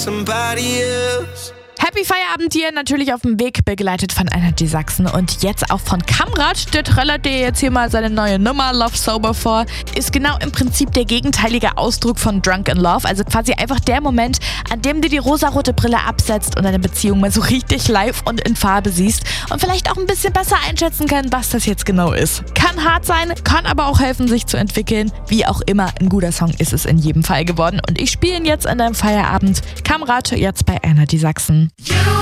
somebody else. Happy Feierabend hier, natürlich auf dem Weg, begleitet von Energy Sachsen und jetzt auch von Kamrat. Der trällert dir jetzt hier mal seine neue Nummer Love Sober vor. Ist genau im Prinzip der gegenteilige Ausdruck von Drunk in Love, also quasi einfach der Moment, an dem du die rosarote Brille absetzt und deine Beziehung mal so richtig live und in Farbe siehst und vielleicht auch ein bisschen besser einschätzen kann, was das jetzt genau ist. Kann hart sein, kann aber auch helfen, sich zu entwickeln. Wie auch immer, ein guter Song ist es in jedem Fall geworden und ich spiele ihn jetzt in deinem Feierabend. Kamrat jetzt bei Energy Sachsen.